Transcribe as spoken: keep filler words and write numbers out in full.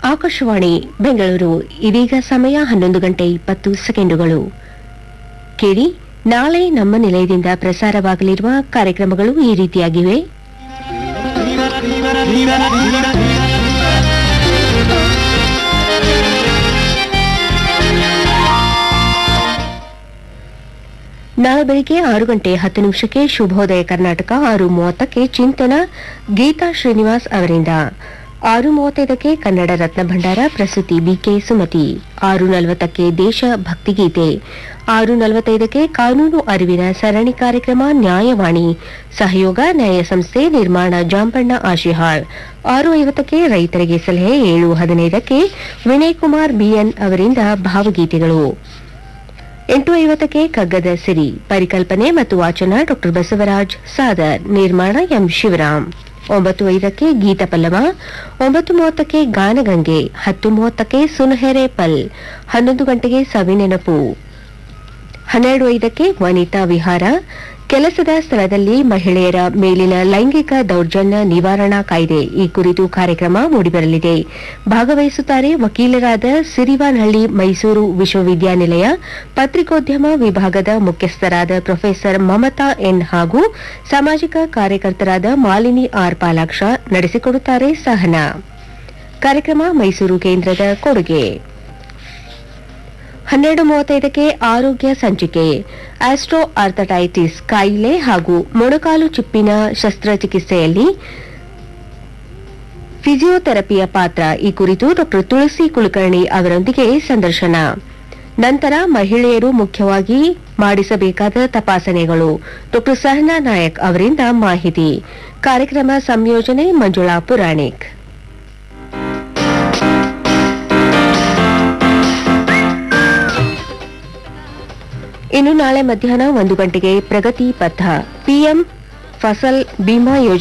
ಆಕಾಶವಾಣಿ ಬೆಂಗಳೂರು. ಇದೀಗ ಸಮಯ ಹನ್ನೊಂದು ಗಂಟೆ ಇಪ್ಪತ್ತು ಸೆಕೆಂಡುಗಳು. ಕೇಳಿ, ನಾಳೆ ನಮ್ಮ ನಿಲಯದಿಂದ ಪ್ರಸಾರವಾಗಲಿರುವ ಕಾರ್ಯಕ್ರಮಗಳು ಈ ರೀತಿಯಾಗಿವೆ. ನಾಳೆ ಬೆಳಿಗ್ಗೆ ಆರು ಗಂಟೆ ಹತ್ತು ನಿಮಿಷಕ್ಕೆ ಶುಭೋದಯ ಕರ್ನಾಟಕ, ಆರು ಮೂವತ್ತಕ್ಕೆ ಚಿಂತನ ಗೀತಾ ಶ್ರೀನಿವಾಸ್ ಅವರಿಂದ, ಆರು ಮೂವತ್ತೈದಕ್ಕೆ ಕನ್ನಡ ರತ್ನ ಭಂಡಾರ ಪ್ರಸ್ತುತಿ ಬಿಕೆ ಸುಮತಿ, ಆರು ನಲವತ್ತಕ್ಕೆ ದೇಶ ಭಕ್ತಿಗೀತೆ, ಆರು ನಲವತ್ತೈದಕ್ಕೆ ಕಾನೂನು ಅರಿವಿನ ಸರಣಿ ಕಾರ್ಯಕ್ರಮ ನ್ಯಾಯವಾಣಿ, ಸಹಯೋಗ ನ್ಯಾಯ ಸಂಸ್ಥೆ ನಿರ್ಮಾಣ ಜಾಂಬಣ್ಣ ಆಶಿಹಾಳ್, ಆರು ಐವತ್ತಕ್ಕೆ ರೈತರಿಗೆ ಸಲಹೆ, ಏಳು ಹದಿನೈದಕ್ಕೆ ವಿನಯ್ ಕುಮಾರ್ ಬಿಎನ್ ಅವರಿಂದ ಭಾವಗೀತೆಗಳು, ಎಂಟು ಐವತ್ತಕ್ಕೆ ಕಗ್ಗದ ಸಿರಿ, ಪರಿಕಲ್ಪನೆ ಮತ್ತು ವಾಚನ ಡಾ ಬಸವರಾಜ್ ಸಾದರ್, ನಿರ್ಮಾಣ ಎಂ ಶಿವರಾಮ್, ಒಂಬತ್ತು ಐದಕ್ಕೆ ಗೀತ ಪಲ್ಲವ, ಒಂಬತ್ತು ಮೂವತ್ತಕ್ಕೆ ಗಾನಗಂಗೆ, ಹತ್ತು ಮೂವತ್ತಕ್ಕೆ ಸುನಹೆರೆ ಪಲ್, ಹನ್ನೊಂದು ಗಂಟೆಗೆ ಸವಿನೆನಪು, ಹನ್ನೆರಡು ಐದಕ್ಕೆ ವನಿತಾ ವಿಹಾರ, ಕೆಲಸದ ಸ್ಥಳದಲ್ಲಿ ಮಹಿಳೆಯರ ಮೇಲಿನ ಲೈಂಗಿಕ ದೌರ್ಜನ್ಯ ನಿವಾರಣಾ ಕಾಯ್ದೆ ಈ ಕುರಿತು ಕಾರ್ಯಕ್ರಮ ಮೂಡಿಬರಲಿದೆ. ಭಾಗವಹಿಸುತ್ತಾರೆ ವಕೀಲರಾದ ಸಿರಿವಾನಹಳ್ಳಿ ಮೈಸೂರು ವಿಶ್ವವಿದ್ಯಾನಿಲಯ ಪತ್ರಿಕೋದ್ಯಮ ವಿಭಾಗದ ಮುಖ್ಯಸ್ಥರಾದ ಪ್ರೊಫೆಸರ್ ಮಮತಾ ಎನ್ ಹಾಗೂ ಸಾಮಾಜಿಕ ಕಾರ್ಯಕರ್ತರಾದ ಮಾಲಿನಿ ಆರ್ ಪಾಲಾಕ್ಷ. ನಡೆಸಿಕೊಡುತ್ತಾರೆ ಸಹನಾ. ಕಾರ್ಯಕ್ರಮ ಮೈಸೂರು ಕೇಂದ್ರದ ಕೊಡುಗೆ. ಹನ್ನೆರಡು ಮೂವತ್ತೈದಕ್ಕೆ ಆರೋಗ್ಯ ಸಂಚಿಕೆ, ಆಸ್ಟ್ರೋ ಆರ್ಥೈಟಿಸ್ ಕಾಯಿಲೆ ಹಾಗೂ ಮೊಣಕಾಲು ಚಿಪ್ಪಿನ ಶಸ್ತ್ರಚಿಕಿತ್ಸೆಯಲ್ಲಿ ಫಿಸಿಯೋಥೆರಪಿಯ ಪಾತ್ರ ಈ ಕುರಿತು ಡಾ ತುಳಸಿ ಕುಲಕರ್ಣಿ ಅವರೊಂದಿಗೆ ಸಂದರ್ಶನ. ನಂತರ ಮಹಿಳೆಯರು ಮುಖ್ಯವಾಗಿ ಮಾಡಿಸಬೇಕಾದ ತಪಾಸಣೆಗಳು, ಡಾ ಸಹನಾ ನಾಯಕ್ ಅವರಿಂದ ಮಾಹಿತಿ. ಕಾರ್ಯಕ್ರಮ ಸಂಯೋಜನೆ ಮಂಜುಳಾ ಪುರಾಣಿಕ್. ಇನ್ನು ನಾಳೆ ಮಧ್ಯಾಹ್ನ ಒಂದು ಗಂಟೆಗೆ ಪ್ರಗತಿ ಪಥ, ಪಿಎಂ ಫಸಲ್ ಬಿಮಾ ಯೋಜನೆ